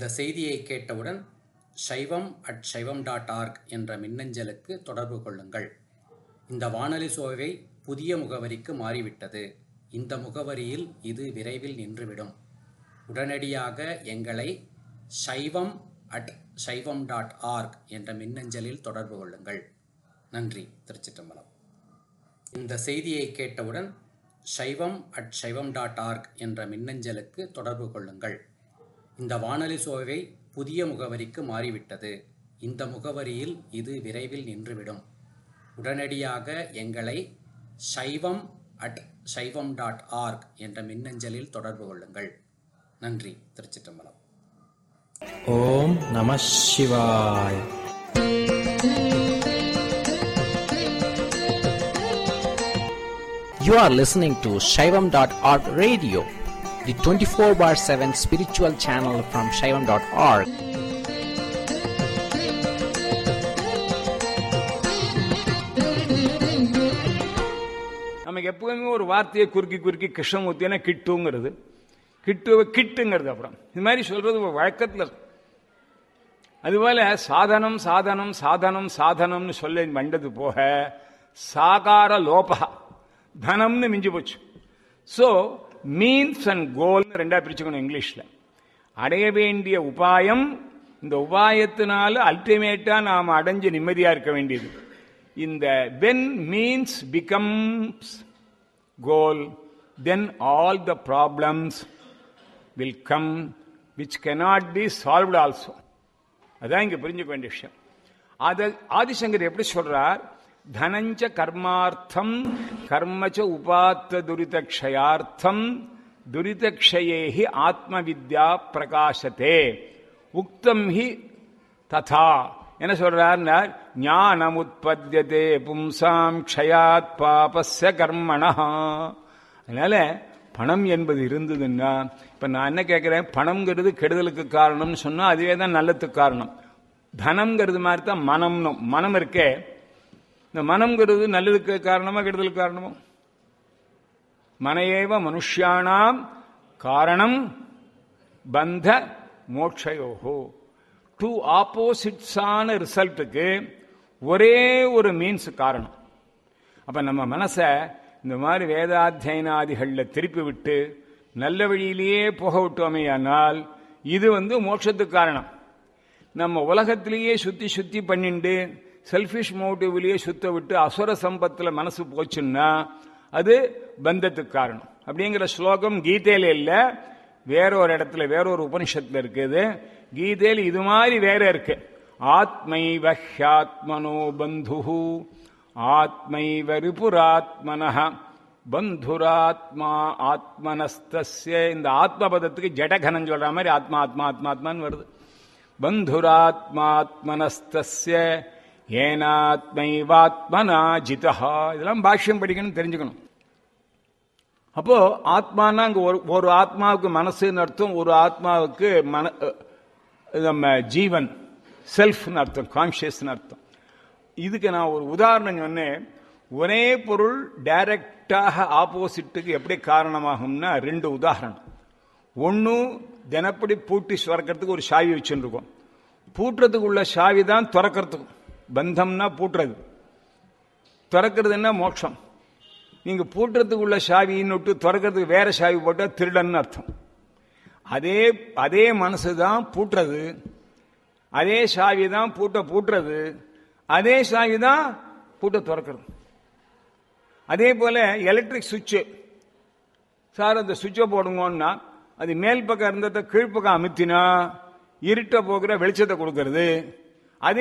செய்தியை கேட்டவுடன் shaivam@shaivam.org என்ற மின்னஞ்சலுக்கு தொடர்பு கொள்ளுங்கள். இந்த வானொலி சோவை புதிய முகவரிக்கு மாறிவிட்டது. இந்த முகவரியில் இது விரைவில் நின்றுவிடும். உடனடியாக எங்களை shaivam@shaivam.org என்ற மின்னஞ்சலில் தொடர்பு கொள்ளுங்கள். நன்றி. திருச்சிற்றம்பலம். இந்த செய்தியை கேட்டவுடன் shaivam@shaivam.org என்ற மின்னஞ்சலுக்கு தொடர்பு கொள்ளுங்கள். இந்த வானொலி சோவை புதிய முகவரிக்கு மாறிவிட்டது. இந்த முகவரியில் இது விரைவில் நின்றுவிடும். உடனடியாக எங்களை shaivam@shaivam.org என்ற மின்னஞ்சலில் தொடர்பு கொள்ளுங்கள். நன்றி. திருச்சிற்றம்பலம். ஓம் நம சிவாய். You are listening to Shaivam.org radio, the 24/7 spiritual channel from Shaivam.org. நமக்கு எப்பவுமே ஒரு வார்த்தையை குறுக்கி குறுக்கி கிருஷ்ணமூர்த்தினா கிட்டுங்கிறது, கிட்டுங்கிறது அப்புறம் இது மாதிரி சொல்றது வழக்கத்தில். அதுபோல சாதனம் சாதனம் சாதனம் சாதனம்னு சொல்ல வந்தது போக சாகார லோபா தனம்னு மிஞ்சி போச்சு. ஸோ மீன்ஸ் அண்ட் கோல்னு ரெண்டா பிரிச்சுக்கணும் இங்கிலீஷ்ல. அடைய வேண்டிய உபாயம், இந்த உபாயத்தினால அல்டிமேட்டா நாம் அடைஞ்சு நிம்மதியா இருக்க வேண்டியது. இந்த when means becomes goal, then all the problems will come which cannot be solved also. அதான் இங்க புரிஞ்சுக்க வேண்டிய விஷயம். ஆதிசங்கர் எப்படி சொல்றார்? தனஞ்ச கர்மார்த்தம் கர்மச்ச உபாத்த துரிதக்ஷயார்த்தம் துரிதக்ஷயேஹி ஆத்ம வித்யா பிரகாசத்தே உக்தம் ஹி ததா. என்ன சொல்றார்? ஞானம் உற்பத்தியதே பும்சாம் க்ஷயாத் பாபஸ்ய கர்மணா. அதனால பணம் என்பது இருந்ததுன்னா, இப்ப நான் என்ன கேட்கிறேன், பணம்ங்கிறது கெடுதலுக்கு காரணம்னு சொன்னா அதுவே தான் நல்லதுக்கு காரணம். தனம்ங்கிறது மாதிரி தான் மனம்னும். மனம் இருக்கே, இந்த மனம்ங்கிறது நல்லதுக்கு காரணமா கெடுதலுக்கு காரணமோ? மனையேவ மனுஷ்யானாம் காரணம் பந்த மோட்சயோஹோ. டூ ஆப்போசிட்ஸான ரிசல்ட்டுக்கு ஒரே ஒரு மீன்ஸ் காரணம். அப்ப நம்ம மனசை இந்த மாதிரி வேதாத்தியனாதிகளில் திருப்பி விட்டு நல்ல வழியிலேயே போக விட்டோமேயானால் இது மோட்சத்துக்கு காரணம். நம்ம உலகத்திலேயே சுத்தி பண்ணிட்டு செல்ஃபிஷ் மோட்டிவ்லேயே சுத்த விட்டு அசுர சம்பத்தில் மனசு போச்சுன்னா அது பந்தத்துக்கு காரணம். அப்படிங்கிற ஸ்லோகம் கீதையில இல்ல, வேறொரு இடத்துல வேறொரு உபனிஷத்துல இருக்குது. கீதையில் இது மாதிரி வேற இருக்கு. ஆத்மைவ ஹ்யாத்மனோ பந்து ஆத்மைவ ரிபுராத்மனஹ பந்துராத்மா ஆத்மனஸ்தஸ்ய. இந்த ஆத்ம பதத்துக்கு ஜடகனம் சொல்ற மாதிரி ஆத்மா ஆத்மா ஆத்மா ஆத்மான்னு வருது. பந்துராத்மாத்மனஸ்தஸ்ய ஏனாத்மைவாத்மனா ஜிதஹா. இதெல்லாம் பாஷ்யம் படிக்கணும், தெரிஞ்சுக்கணும். அப்போ ஆத்மானா அங்க ஒரு ஆத்மாவுக்கு மனசுன்னு அர்த்தம், ஒரு ஆத்மாவுக்கு நம்ம ஜீவன் செல்ஃப்னு அர்த்தம், கான்சியஸ்னு அர்த்தம். இதுக்கு நான் ஒரு உதாரணம் சொன்னேன். ஒரே பொருள் டைரக்டாக ஆப்போசிட்டுக்கு எப்படி காரணமாகும்னா ரெண்டு உதாரணம். ஒன்னு, தினப்படி பூட்டி சுரக்கிறதுக்கு ஒரு சாவி வச்சுருக்கோம். பூட்டுறதுக்கு உள்ள சாவி தான் திறக்கிறதுக்கும். பந்தம்னா பூட்டுறது, திறக்கிறதுன்னா மோட்சம். நீங்க பூட்டுறதுக்கு உள்ள சாவின்னு விட்டு திறக்கிறதுக்கு வேற சாவி போட்டா திருடன்னு அர்த்தம். அதே மனசுதான் பூட்டுறது, அதே சாவி தான் பூட்டுறது, அதே சாவி தான் பூட்ட திறக்கிறது. அதே போல எலக்ட்ரிக் சுவிட்சு, சார் அந்த சுவிட்சை போடுங்கன்னா அது மேல் பக்கம் இருந்ததை கீழ்ப்பக்கம் அமுத்தினா இருட்ட போகிற வெளிச்சத்தை கொடுக்கறது,